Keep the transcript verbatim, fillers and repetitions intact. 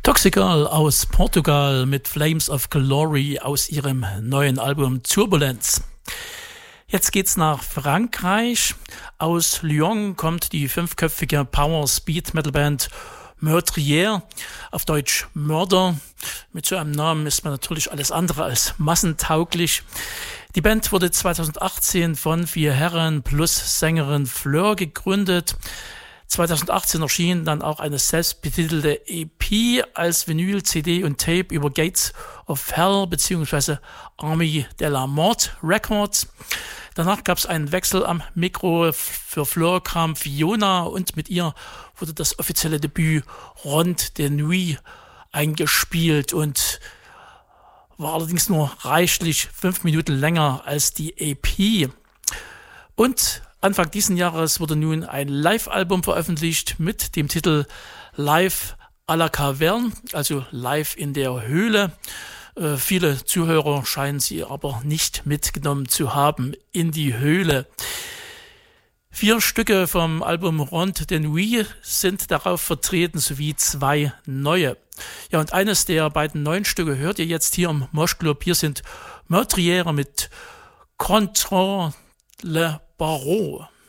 Toxical aus Portugal mit Flames of Glory aus ihrem neuen Album Turbulence. Jetzt geht's nach Frankreich. Aus Lyon kommt die fünfköpfige Power-Speed-Metal-Band Meurtrier, auf Deutsch Mörder. Mit so einem Namen ist man natürlich alles andere als massentauglich. Die Band wurde zweitausendachtzehn von vier Herren plus Sängerin Fleur gegründet. zweitausendachtzehn erschien dann auch eine selbstbetitelte E P als Vinyl, C D und Tape über Gates of Hell bzw. Army de la Mort Records. Danach gab es einen Wechsel am Mikro. Für Fleur kam Fiona und mit ihr wurde das offizielle Debüt Ronde de Nuit eingespielt und war allerdings nur reichlich fünf Minuten länger als die E P. Und Anfang diesen Jahres wurde nun ein Live-Album veröffentlicht mit dem Titel Live à la Caverne, also live in der Höhle. Äh, viele Zuhörer scheinen sie aber nicht mitgenommen zu haben in die Höhle. Vier Stücke vom Album Ronde de Nuit sind darauf vertreten, sowie zwei neue. Ja, und eines der beiden neuen Stücke hört ihr jetzt hier im Mosh Club. Hier sind Meurtrier mit Contre le Barreau.